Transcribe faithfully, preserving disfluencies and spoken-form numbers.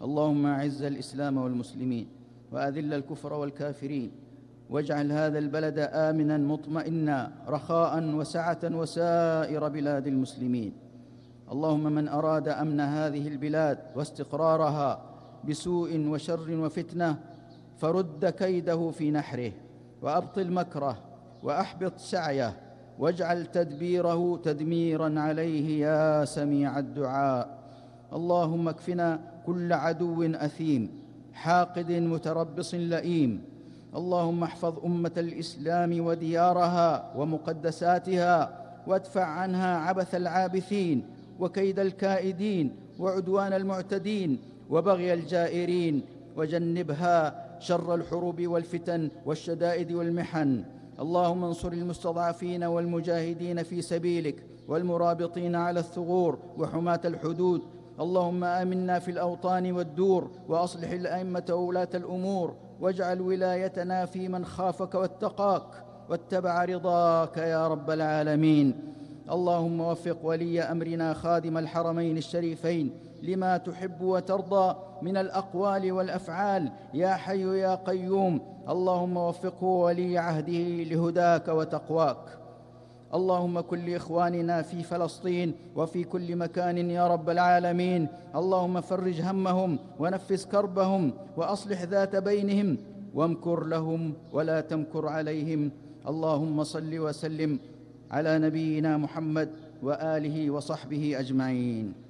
اللهم أعز الإسلام والمسلمين وأذل الكفر والكافرين، واجعل هذا البلد آمناً مطمئناً رخاء وسعة وسائر بلاد المسلمين. اللهم من أراد أمن هذه البلاد واستقرارها بسوء وشر وفتنة فرد كيده في نحره، وأبطل مكره، وأحبط سعيه، واجعل تدبيره تدميراً عليه يا سميع الدعاء. اللهم اكفنا كل عدو أثيم حاقد متربص لئيم. اللهم احفظ أمة الإسلام وديارها ومقدساتها، وادفع عنها عبث العابثين وكيد الكائدين وعدوان المعتدين وبغي الجائرين، وجنبها شر الحروب والفتن والشدائد والمحن. اللهم انصر المستضعفين والمجاهدين في سبيلك والمرابطين على الثغور وحماة الحدود. اللهم آمنا في الأوطان والدور، وأصلح الأئمة وولاة الأمور، واجعل ولايتنا في من خافك واتقاك واتبع رضاك يا رب العالمين. اللهم وفق ولي أمرنا خادم الحرمين الشريفين لما تحب وترضى من الأقوال والأفعال يا حي يا قيوم. اللهم وفقه ولي عهده لهداك وتقواك. اللهم كن لإخواننا في فلسطين وفي كل مكان يا رب العالمين. اللهم فرج همهم ونفس كربهم وأصلح ذات بينهم، وامكر لهم ولا تمكر عليهم. اللهم صل وسلم على نبينا محمد وآله وصحبه أجمعين.